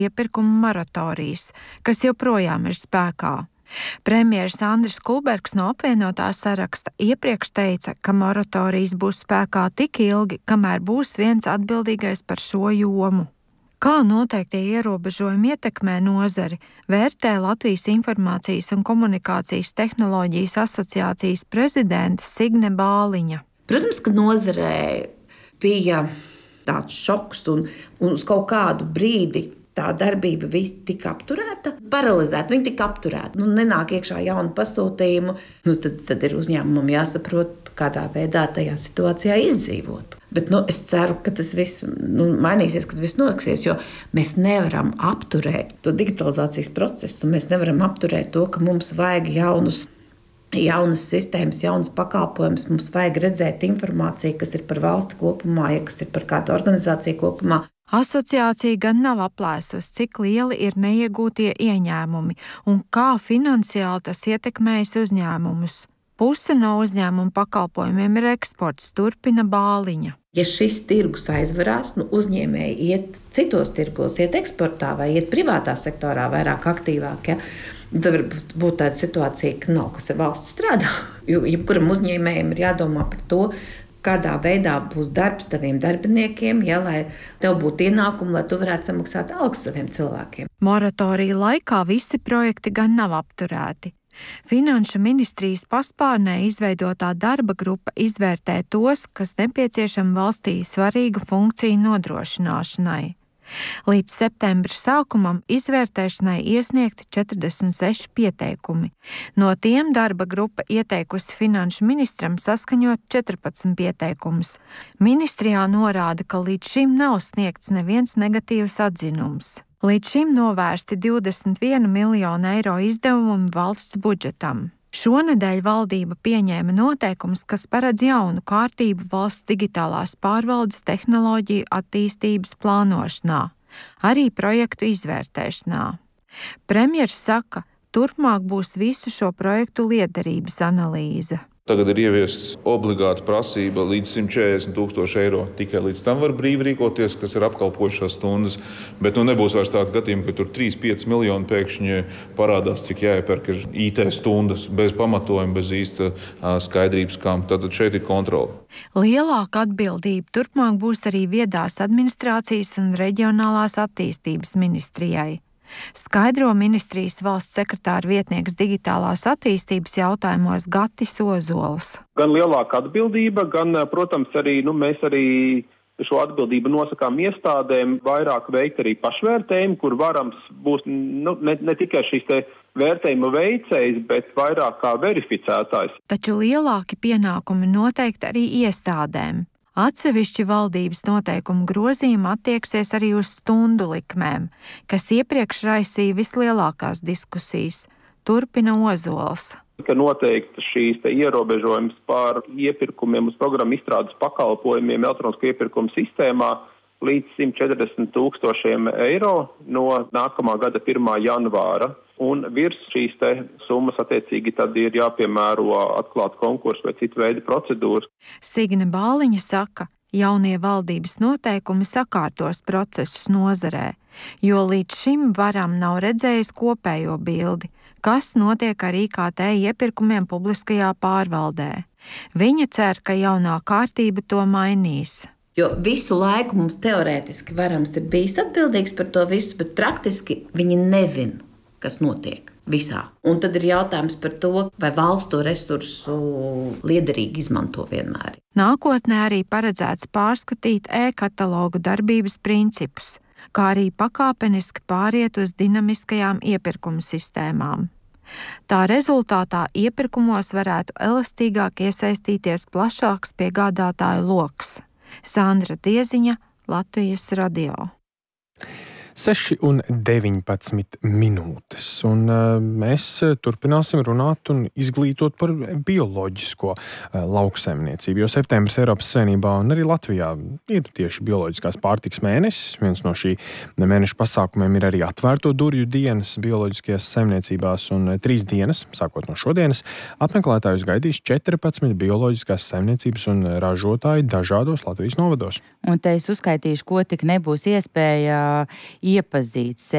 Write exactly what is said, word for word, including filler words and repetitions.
iepirkuma moratorijas, kas joprojām ir spēkā. Premjers Andris Kulbergs no apvienotā saraksta iepriekš teica, ka moratorijas būs spēkā tik ilgi, kamēr būs viens atbildīgais par šo jomu. Kā noteiktie ierobežojumi ietekmē nozari, vērtē Latvijas Informācijas un komunikācijas tehnoloģijas asociācijas prezidente Signe Bāliņa. Protams, ka nozarē bija tāds šoks un, un uz kaut kādu brīdi tā darbība tika apturēta, paralizēta, viņa tika apturēta. Nu, nenāk iekšā jaunu pasūtījumu, nu, tad, tad ir uzņēmumam jāsaprot, kādā veidā tajā situācijā izdzīvot. Bet nu, es ceru, ka tas viss nu, mainīsies, kad viss notiksies, jo mēs nevaram apturēt to digitalizācijas procesu, mēs nevaram apturēt to, ka mums vajag jaunus jaunas sistēmas, jaunas pakalpojumus, mums vajag redzēt informāciju, kas ir par valsti kopumā, ja kas ir par kādu organizāciju kopumā. Asociācija gan nav aplēsusi, cik lieli ir neiegūtie ieņēmumi un kā finansiāli tas ietekmējas uzņēmumus. Puse no uzņēmuma pakalpojumiem ir eksports, turpina Bāliņa. Ja šis tirgus aizverās, nu uzņēmēji iet citos tirgos, iet eksportā vai iet privātā sektorā vairāk aktīvāk, ja? Tad var būt tāda situācija, ka nav kas ar valsts strādā. Jo jebkuram uzņēmējiem ir jādomā par to, kādā veidā būs darbs taviem darbiniekiem, ja, lai tev būtu ienākumi, lai tu varētu samaksāt algas saviem cilvēkiem. Moratorija laikā visi projekti gan nav apturēti. Finanšu ministrijas paspārnē izveidotā darba grupa izvērtē tos, kas nepieciešami valstī svarīgu funkciju nodrošināšanai. Līdz septembra sākumam izvērtēšanai iesniegti četrdesmit seši pieteikumi. No tiem darba grupa ieteikusi finanšu ministram saskaņot četrpadsmit pieteikumus. Ministrijā norāda, ka līdz šim nav sniegts neviens negatīvs atzinums. Līdz šim novērsti divdesmit viena miljona eiro izdevumi valsts budžetam. Šonedēļ valdība pieņēma noteikumus, kas paredz jaunu kārtību valsts digitālās pārvaldes tehnoloģiju attīstības plānošanā, arī projektu izvērtēšanā. Premjers saka, turpmāk būs visu šo projektu lietderības analīze. Tagad ir ieviests obligāta prasība līdz simt četrdesmit tūkstoši eiro. Tikai līdz tam var brīvi rīkoties, kas ir apkalpojušās stundas. Bet nu nebūs vairs tāda gadījuma, ka tur trīs pieci miljoni pēkšņi parādās, cik jāiepērk ir I T stundas, bez pamatojuma, bez īsta skaidrības, kam. Tātad šeit ir kontrole. Lielāka atbildība turpmāk būs arī viedās administrācijas un reģionālās attīstības ministrijai. Skaidro ministrijas valsts sekretāra vietnieks digitālās attīstības jautājumos Gatis Ozols. Gan lielāka atbildība, gan, protams, arī nu, mēs arī šo atbildību nosakām iestādēm, vairāk veikt arī pašvērtējumu, kur varams būs nu, ne, ne tikai šīs te vērtējuma veicējs, bet vairāk kā verificētājs. Taču lielāki pienākumi noteikti arī iestādēm. Atsevišķi valdības noteikumu grozījumi attieksies arī uz stundu likmēm, kas iepriekš raisīja vislielākās diskusijas, turpina Ozols. Ka noteikti šīs te ierobežojums par iepirkumiem uz programmu izstrādes pakalpojumiem elektronisko iepirkumu sistēmā līdz simt četrdesmit tūkstošiem eiro no nākamā gada pirmā janvāra. Un virs šīs te summas attiecīgi tad ir jāpiemēro atklāt konkursu vai citu veidu procedūras. Signe Bāliņa saka, jaunie valdības noteikumi sakārtos procesus nozarē, jo līdz šim varam nav redzējis kopējo bildi, kas notiek ar I K T iepirkumiem publiskajā pārvaldē. Viņa cer, ka jaunā kārtība to mainīs. Jo visu laiku mums teorētiski varams ir bijis atbildīgs par to visu, bet praktiski viņi nezina, kas notiek visā. Un tad ir jautājums par to, vai valsts to resursu liederīgi izmanto vienmēr. Nākotnē arī paredzēts pārskatīt e-katalogu darbības principus, kā arī pakāpeniski pāriet uz dinamiskajām iepirkuma sistēmām. Tā rezultātā iepirkumos varētu elastīgāk iesaistīties plašāks piegādātāju loks. Sandra Dieziņa, Latvijas radio. seši un deviņpadsmit minūtes, un uh, mēs turpināsim runāt un izglītot par bioloģisko uh, lauksaimniecību, jo septembris Eiropas Savienībā un arī Latvijā ir tieši bioloģiskās pārtikas mēnesis. Viens no šī mēneša pasākumiem ir arī atvērto durvju dienas bioloģiskajās saimniecībās, un trīs dienas, sākot no šodienas, apmeklētājus gaidīs četrpadsmit bioloģiskās saimniecības un ražotāji dažādos Latvijas novados. Un te es uzskaitīšu, ko tik nebūs iespēja iepazīt sevi.